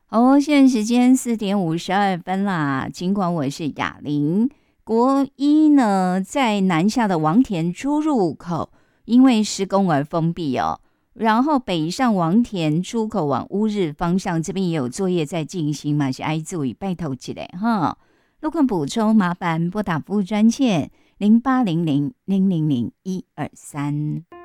哦，现在时间4:52啦。尽管我是哑铃，国一呢在南下的王田出入口因为施工而封闭哦。然后北上王田出口往乌日方向这边也有作业在进行嘛，是爱注意拜托起来哈。路况补充，麻烦拨打服务专线0800000123。